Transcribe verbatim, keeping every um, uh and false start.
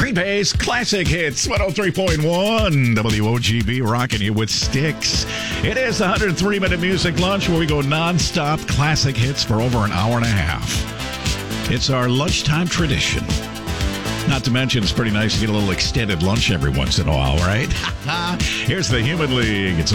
Green Bay's Classic Hits, one oh three point one W O G B, rocking you with Styx. It is the one hundred three minute music lunch where we go nonstop classic hits for over an hour and a half. It's our lunchtime tradition. Not to mention, it's pretty nice to get a little extended lunch every once in a while, right? Here's the Human League. It's